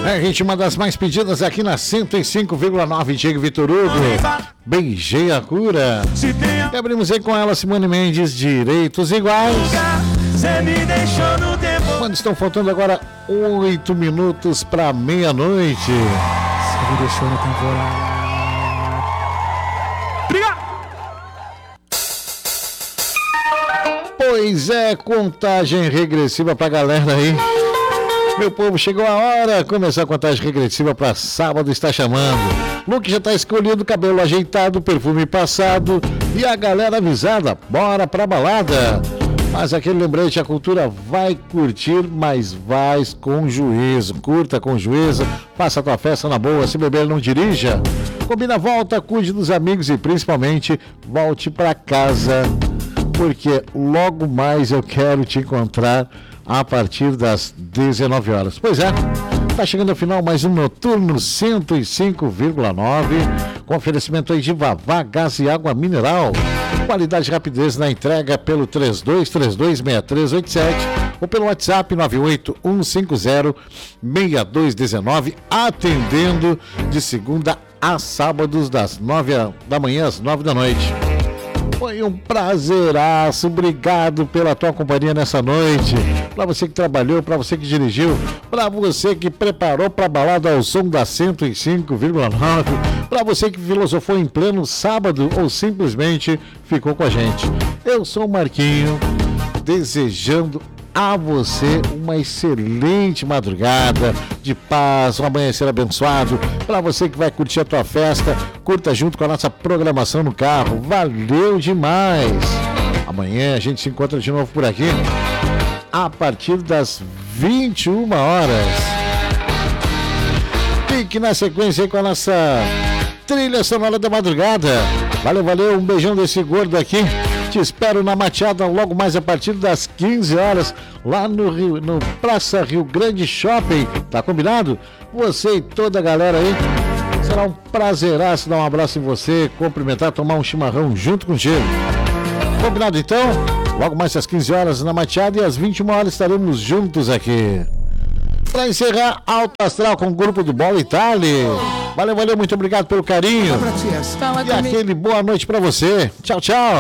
É a ritmo das mais pedidas aqui na 105,9, Diego Vitor Hugo. Beijei a cura. E abrimos aí com ela, Simone Mendes, Direitos Iguais. Quando estão faltando agora 8 minutos para meia-noite. Você me deixou na temporada. Pois é, contagem regressiva pra galera aí. Meu povo, chegou a hora. Começar a contagem regressiva para sábado, está chamando. Look já está escolhido, cabelo ajeitado, perfume passado e a galera avisada. Bora pra balada. Mas aquele lembrete, a cultura vai curtir, mas vai com juízo. Curta com juízo, faça a tua festa na boa, se beber não dirija. Combina a volta, cuide dos amigos e principalmente volte para casa. Porque logo mais eu quero te encontrar a partir das 19 horas. Pois é, tá chegando ao final mais um Noturno 105,9 com oferecimento aí de Vavá, gás e água mineral. Qualidade e rapidez na entrega pelo 32326387 ou pelo WhatsApp 981506219, atendendo de segunda a sábados das 9 da manhã às 9 da noite. Foi um prazeraço, obrigado pela tua companhia nessa noite. Para você que trabalhou, para você que dirigiu, para você que preparou para a balada ao som da 105,9, para você que filosofou em pleno sábado ou simplesmente ficou com a gente. Eu sou o Marquinho, desejando a você uma excelente madrugada de paz, um amanhecer abençoado. Para você que vai curtir a tua festa, curta junto com a nossa programação no carro. Valeu demais! Amanhã a gente se encontra de novo por aqui a partir das 21 horas. Fique na sequência aí com a nossa trilha sonora da madrugada. Valeu, valeu, um beijão desse gordo aqui. Te espero na mateada logo mais a partir das 15 horas, lá no Praça Rio Grande Shopping. Tá combinado? Você e toda a galera aí. Será um prazeraço dar um abraço em você, cumprimentar, tomar um chimarrão junto contigo. Combinado então? Logo mais às 15 horas na mateada e às 21 horas estaremos juntos aqui. Para encerrar, Alto Astral com o grupo do Bola Itália. Valeu, valeu, muito obrigado pelo carinho. E aquele boa noite para você. Tchau, tchau.